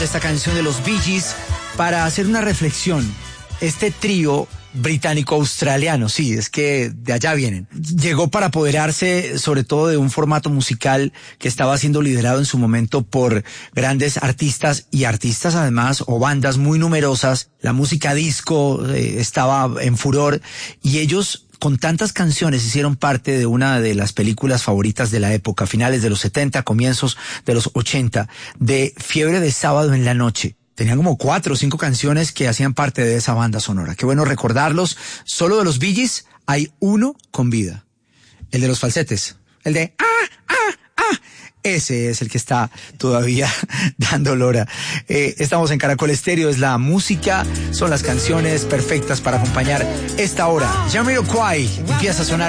Esta canción de los Bee Gees para hacer una reflexión. Este trío británico-australiano, sí, es que de allá vienen. Llegó para apoderarse sobre todo de un formato musical que estaba siendo liderado en su momento por grandes artistas y artistas además, o bandas muy numerosas. La música disco estaba en furor y ellos con tantas canciones hicieron parte de una de las películas favoritas de la época, finales de los 70, comienzos de los 80, de Fiebre de Sábado en la Noche. Tenían como 4 o 5 canciones que hacían parte de esa banda sonora. Qué bueno recordarlos. Solo de los Bee Gees hay uno con vida. El de los falsetes. El de ese es el que está todavía dando lora. Estamos en Caracol Estéreo, es la música, son las canciones perfectas para acompañar esta hora. Jamiroquai empieza a sonar.